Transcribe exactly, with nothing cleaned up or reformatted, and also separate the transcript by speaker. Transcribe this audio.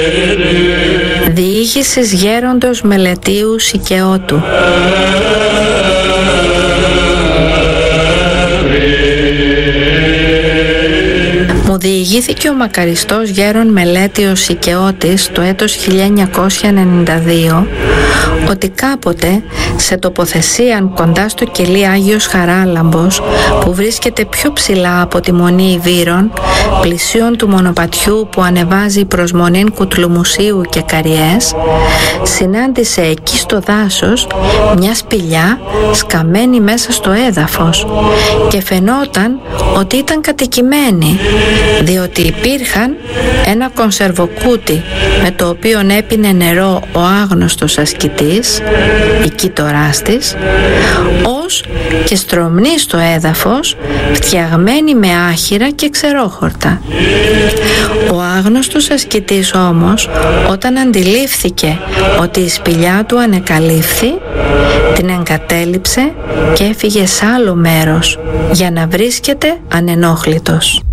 Speaker 1: Διήγησης γέροντος Μελετίου Σικαιώτου. Μου διηγήθηκε ο μακαριστός γέρον Μελέτιος Σικαιώτης το έτος χίλια εννιακόσια ενενήντα δύο ότι κάποτε σε τοποθεσίαν κοντά στο κελί Άγιος Χαράλαμπος, που βρίσκεται πιο ψηλά από τη Μονή Ιβύρων, πλησίον του μονοπατιού που ανεβάζει προς Μονήν Κουτλουμουσίου και Καριές, συνάντησε εκεί στο δάσος μια σπηλιά σκαμμένη μέσα στο έδαφος και φαινόταν ότι ήταν κατοικημένη, διότι υπήρχαν ένα κονσερβοκούτι με το οποίο έπινε νερό ο άγνωστος ασκητής, η κήτοράς της, ως και στρομνή στο έδαφος, φτιαγμένη με άχυρα και ξερόχορτα. Ο άγνωστος ασκητής όμως, όταν αντιλήφθηκε ότι η σπηλιά του ανεκαλύφθη, την εγκατέλειψε και έφυγε σ' άλλο μέρος για να βρίσκεται ανενόχλητος.